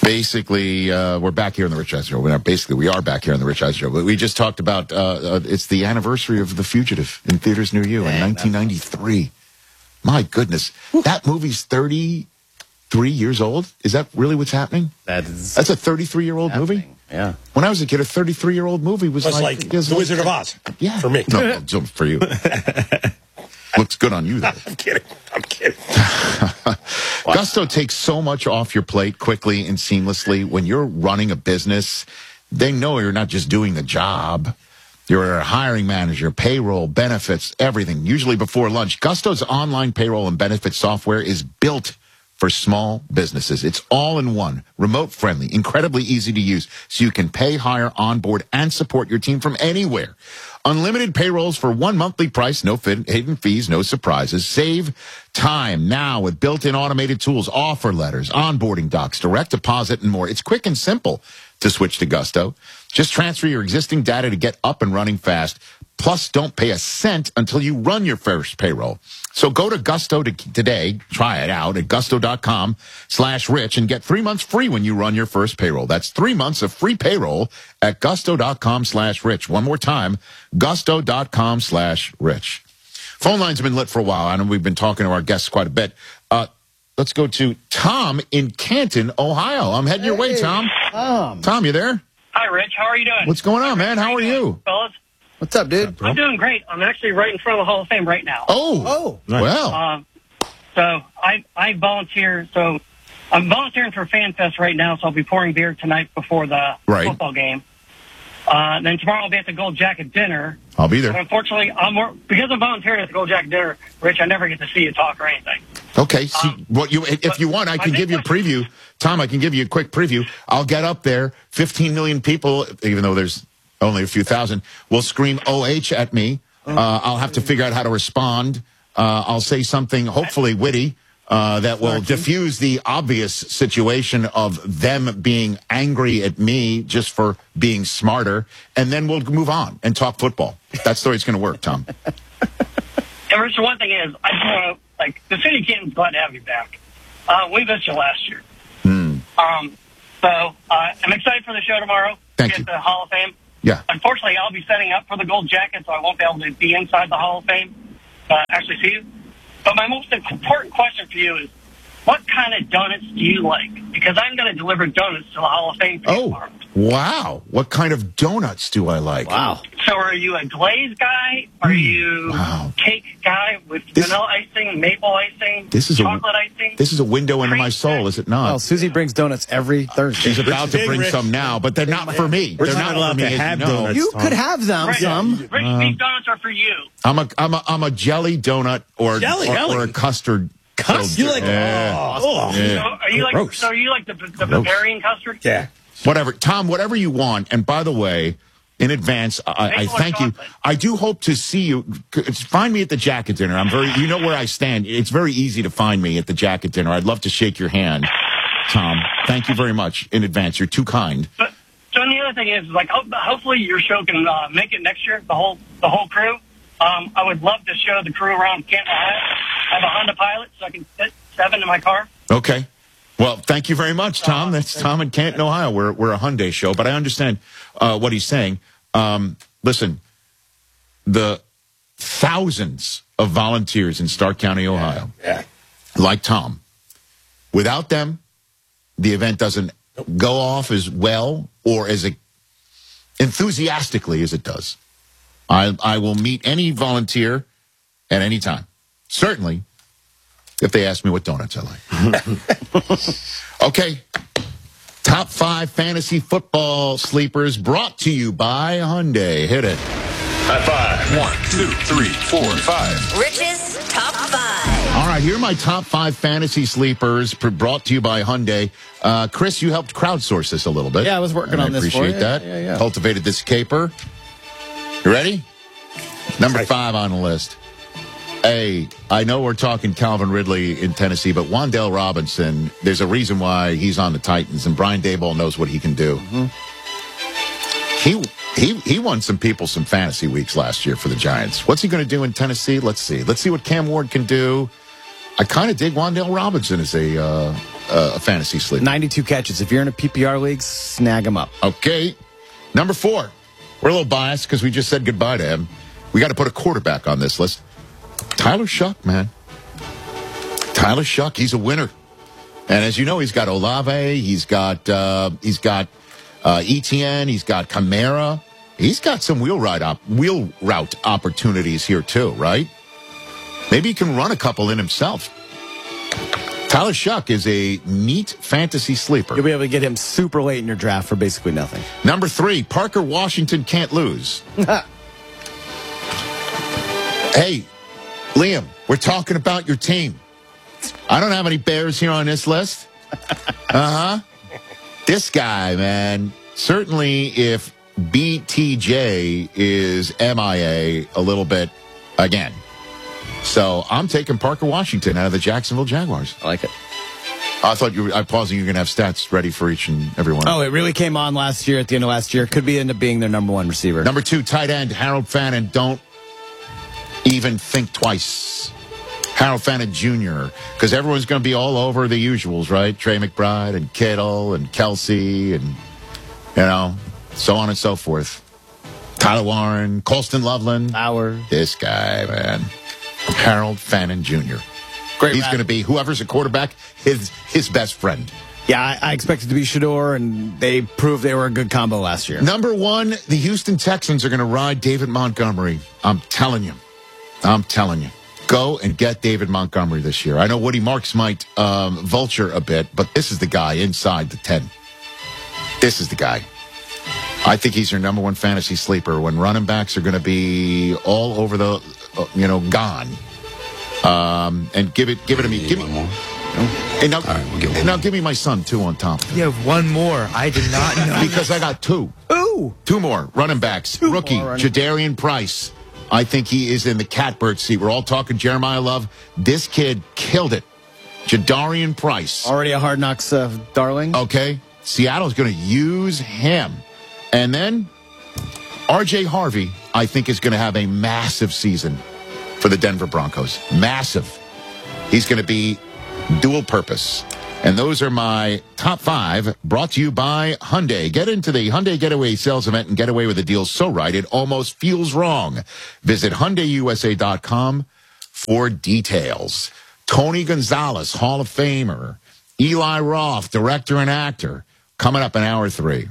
Basically, we're back here in the Rich Eisen Show. We are back here in the Rich Eisen Show. But we just talked about it's the anniversary of The Fugitive in theaters near you in 1993. My goodness, that movie's 33 years old. Is that really what's happening? That's a 33-year-old movie. Yeah. When I was a kid, a 33-year-old movie was like The Wizard of Oz. Yeah. For me. No, for you. Looks good on you, though. I'm kidding. Gusto takes so much off your plate quickly and seamlessly. When you're running a business, they know you're not just doing the job. You're a hiring manager, payroll, benefits, everything. Usually before lunch. Gusto's online payroll and benefits software is built for small businesses. It's all in one, remote friendly, incredibly easy to use, so you can pay, hire, onboard, and support your team from anywhere. Unlimited payrolls for one monthly price, no hidden fees, no surprises. Save time now with built-in automated tools, offer letters, onboarding docs, direct deposit, and more. It's quick and simple to switch to Gusto. Just transfer your existing data to get up and running fast. Plus, don't pay a cent until you run your first payroll. So go to Gusto today, try it out at gusto.com/rich and get 3 months free when you run your first payroll. That's 3 months of free payroll at gusto.com/rich. One more time, gusto.com/rich. Phone lines have been lit for a while. I know we've been talking to our guests quite a bit. Let's go to Tom in Canton, Ohio. I'm heading your way, Tom. Tom, you there? Hi, Rich. How are you doing? What's going on, man? How are you? Fellas? What's up, dude? I'm doing great. I'm actually right in front of the Hall of Fame right now. Oh, nice. Well. So I volunteer. So I'm volunteering for FanFest right now, so I'll be pouring beer tonight before the football game. Then tomorrow I'll be at the Gold Jacket dinner. I'll be there. But unfortunately, because I'm volunteering at the Gold Jacket dinner, Rich, I never get to see you talk or anything. Okay. If you want, I can give you a preview. Tom, I can give you a quick preview. I'll get up there. 15 million people, even though there's only a few thousand, will scream OH at me. I'll have to figure out how to respond. I'll say something hopefully witty that will diffuse the obvious situation of them being angry at me just for being smarter. And then we'll move on and talk football. That's the way it's going to work, Tom. And Rich, the one thing is, I just want to, the city of Canton's glad to have you back. We missed you last year. So I'm excited for the show tomorrow. Thank you. At the Hall of Fame. Yeah. Unfortunately, I'll be setting up for the Gold Jacket, so I won't be able to be inside the Hall of Fame, actually see you. But my most important question for you is, what kind of donuts do you like? Because I'm going to deliver donuts to the Hall of Fame for you tomorrow. Wow. What kind of donuts do I like? Wow. So are you a glazed guy? Are you cake guy with vanilla icing, maple icing, chocolate icing? This is a window into my soul, is it not? Well, Susie brings donuts every Thursday. She's about to bring some now, but they're not for me. We're They're not allowed to have donuts. You could have them, some. Rich, these donuts are for you. I'm a jelly donut or a custard. You like? Yeah. So are you like the Bavarian custard? Yeah. Whatever, Tom. Whatever you want. And by the way, in advance, I thank you. I do hope to see you. Find me at the Jacket dinner. You know where I stand. It's very easy to find me at the Jacket dinner. I'd love to shake your hand, Tom. Thank you very much in advance. You're too kind. So the other thing is, hopefully your show can make it next year. The whole crew. I would love to show the crew around Canton, Ohio. I have a Honda Pilot, so I can fit 7 in my car. Okay. Well, thank you very much, Tom. That's Tom in Canton, Ohio. We're a Hyundai show, but I understand what he's saying. Listen, the thousands of volunteers in Stark County, Ohio, like Tom, without them, the event doesn't go off as well or as enthusiastically as it does. I will meet any volunteer at any time. Certainly, if they ask me what donuts I like. Okay. Top 5 fantasy football sleepers brought to you by Hyundai. Hit it. High 5. 1, 2, 3, 4, 5. Rich's Top 5. All right, here are my top 5 fantasy sleepers brought to you by Hyundai. Chris, you helped crowdsource this a little bit. Yeah, I was working on this for you. I appreciate that. Yeah. Cultivated this caper. You ready? Number 5 on the list. Hey, I know we're talking Calvin Ridley in Tennessee, but Wan'Dale Robinson, there's a reason why he's on the Titans, and Brian Daboll knows what he can do. He won some people some fantasy weeks last year for the Giants. What's he going to do in Tennessee? Let's see. Let's see what Cam Ward can do. I kind of dig Wan'Dale Robinson as a fantasy sleeper. 92 catches. If you're in a PPR league, snag him up. Okay. Number 4. We're a little biased because we just said goodbye to him. We got to put a quarterback on this list. Tyler Shuck, man. Tyler Shuck, he's a winner. And as you know, he's got Olave, he's got Etienne, he's got Kamara. He's got some wheel route opportunities here too, right? Maybe he can run a couple in himself. Tyler Shuck is a neat fantasy sleeper. You'll be able to get him super late in your draft for basically nothing. Number 3, Parker Washington can't lose. Hey, Liam, we're talking about your team. I don't have any Bears here on this list. This guy, man, certainly if BTJ is MIA a little bit again. So I'm taking Parker Washington out of the Jacksonville Jaguars. I like it. I thought I paused you were going to have stats ready for each and every one. Oh, it really came on last year, at the end of last year. Could end up being their number 1 receiver. Number 2, tight end, Harold Fannin. Don't even think twice. Harold Fannin Jr., because everyone's going to be all over the usuals, right? Trey McBride and Kittle and Kelsey and, so on and so forth. Tyler Warren, Colston Loveland. Howard. This guy, man. Harold Fannin Jr. Great. He's going to be, whoever's a quarterback, his best friend. Yeah, I expected to be Shador, and they proved they were a good combo last year. Number 1, the Houston Texans are going to ride David Montgomery. I'm telling you. Go and get David Montgomery this year. I know Woody Marks might vulture a bit, but this is the guy inside the 10. This is the guy. I think he's your number 1 fantasy sleeper when running backs are going to be all over the, gone. And give it to me. Give me one more. And now, All right, we'll get one now give me my son, too, on top. You have one more. I did not know. Because I got 2. Ooh. 2 more running backs. Rookie, Jadarian Price. I think he is in the catbird seat. We're all talking Jeremiah Love. This kid killed it. Jadarian Price. Already a Hard Knocks darling. Okay. Seattle's going to use him. And then RJ Harvey, I think, is going to have a massive season for the Denver Broncos. Massive. He's going to be dual purpose. And those are my top 5 brought to you by Hyundai. Get into the Hyundai Getaway sales event and get away with a deal so right it almost feels wrong. Visit HyundaiUSA.com for details. Tony Gonzalez, Hall of Famer. Eli Roth, director and actor. Coming up in hour 3.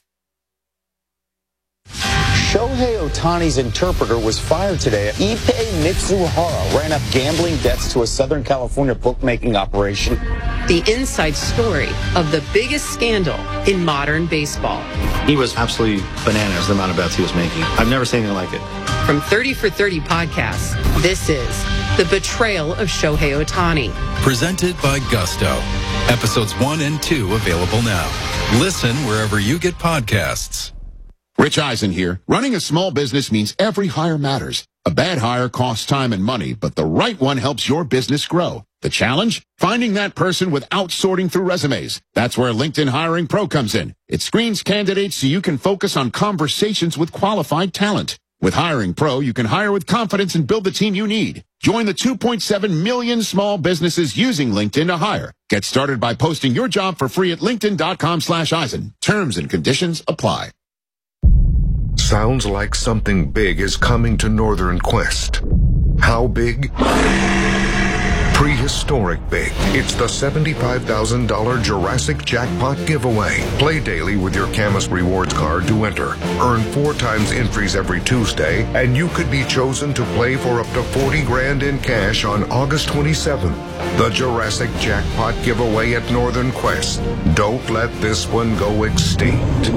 Shohei Ohtani's interpreter was fired today. Ippei Mitsuhara ran up gambling debts to a Southern California bookmaking operation. The inside story of the biggest scandal in modern baseball. He was absolutely bananas, the amount of bets he was making. I've never seen anything like it. From 30 for 30 podcasts, this is The Betrayal of Shohei Ohtani. Presented by Gusto. Episodes 1 and 2 available now. Listen wherever you get podcasts. Rich Eisen here. Running a small business means every hire matters. A bad hire costs time and money, but the right one helps your business grow. The challenge? Finding that person without sorting through resumes. That's where LinkedIn Hiring Pro comes in. It screens candidates so you can focus on conversations with qualified talent. With Hiring Pro, you can hire with confidence and build the team you need. Join the 2.7 million small businesses using LinkedIn to hire. Get started by posting your job for free at linkedin.com/Eisen. Terms and conditions apply. Sounds like something big is coming to Northern Quest. How big? Prehistoric big. It's the $75,000 Jurassic Jackpot giveaway. Play daily with your Camus Rewards card to enter. Earn 4 times entries every Tuesday, and you could be chosen to play for up to $40,000 in cash on August 27th. The Jurassic Jackpot giveaway at Northern Quest. Don't let this one go extinct.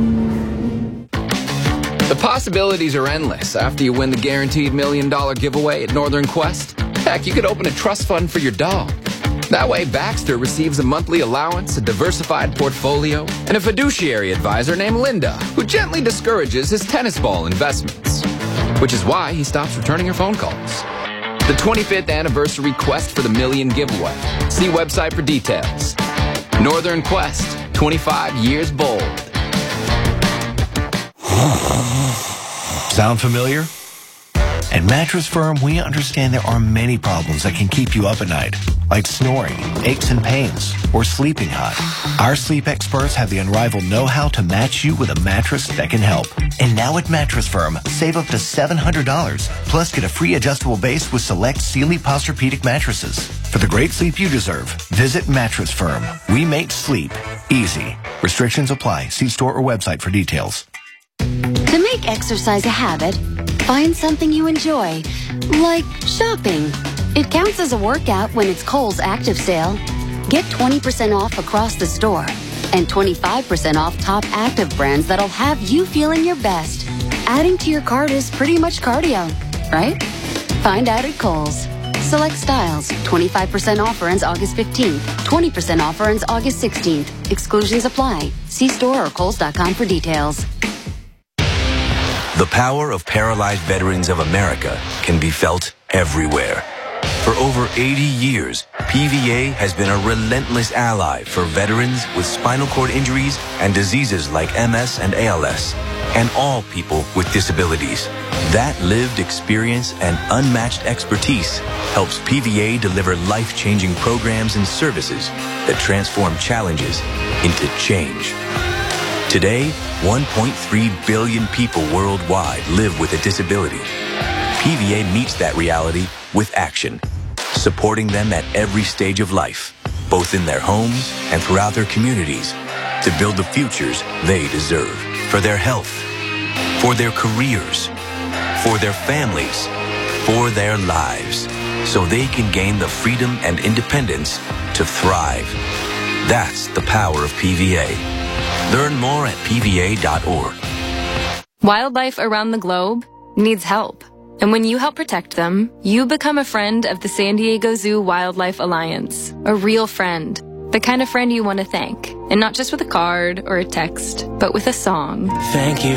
The possibilities are endless after you win the guaranteed $1 million giveaway at Northern Quest. Heck, you could open a trust fund for your dog. That way, Baxter receives a monthly allowance, a diversified portfolio, and a fiduciary advisor named Linda, who gently discourages his tennis ball investments. Which is why he stops returning her phone calls. The 25th anniversary Quest for the $1 million giveaway. See website for details. Northern Quest, 25 years bold. Sound familiar? At Mattress Firm, we understand there are many problems that can keep you up at night, like snoring, aches and pains, or sleeping hot. Our sleep experts have the unrivaled know-how to match you with a mattress that can help. And now at Mattress Firm, save up to $700, plus get a free adjustable base with select Sealy Posturepedic mattresses. For the great sleep you deserve, visit Mattress Firm. We make sleep easy. Restrictions apply. See store or website for details. To make exercise a habit, find something you enjoy, like shopping. It counts as a workout when it's Kohl's Active Sale. Get 20% off across the store and 25% off top active brands that'll have you feeling your best. Adding to your cart is pretty much cardio, right? Find out at Kohl's. Select styles. 25% offer ends August 15th. 20% offer ends August 16th. Exclusions apply. See store or Kohls.com for details. The power of paralyzed veterans of America can be felt everywhere. For over 80 years, PVA has been a relentless ally for veterans with spinal cord injuries and diseases like MS and ALS, and all people with disabilities. That lived experience and unmatched expertise helps PVA deliver life-changing programs and services that transform challenges into change. Today, 1.3 billion people worldwide live with a disability. PVA meets that reality with action, supporting them at every stage of life, both in their homes and throughout their communities, to build the futures they deserve for their health, for their careers, for their families, for their lives, so they can gain the freedom and independence to thrive. That's the power of PVA. Learn more at PVA.org. Wildlife around the globe needs help. And when you help protect them, you become a friend of the San Diego Zoo Wildlife Alliance. A real friend. The kind of friend you want to thank. And not just with a card or a text, but with a song. Thank you